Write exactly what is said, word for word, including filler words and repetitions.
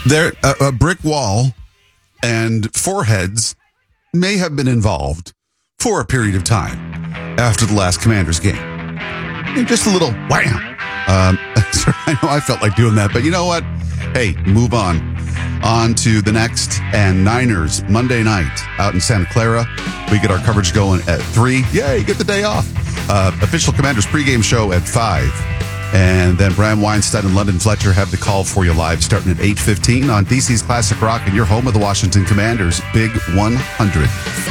There, a, a brick wall and foreheads may have been involved for a period of time after the last Commanders game. And just a little wham. Um, I know I felt like doing that, but you know what? Hey, move on. On to the next, and Niners Monday night out in Santa Clara. We get our coverage going at three. Yay, get the day off. Uh, official Commanders pregame show at five. And then Bram Weinstein and London Fletcher have the call for you live starting at eight fifteen on D C's Classic Rock and your home of the Washington Commanders, Big one hundred.